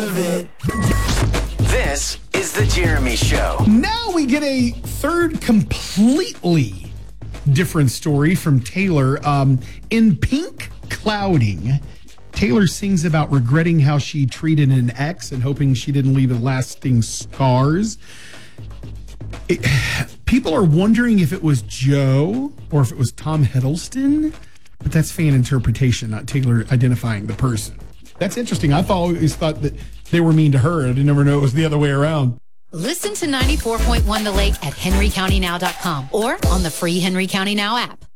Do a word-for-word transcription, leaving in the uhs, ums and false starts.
This is The Jeremy Show. Now we get a third completely different story from Taylor. Um, in Pink Clouding, Taylor sings about regretting how she treated an ex and hoping she didn't leave lasting scars. It, people are wondering if it was Joe or if it was Tom Hiddleston, but that's fan interpretation, not Taylor identifying the person. That's interesting. I've always thought that they were mean to her. I didn't never know it was the other way around. Listen to ninety-four point one The Lake at henry county now dot com or on the free Henry County Now app.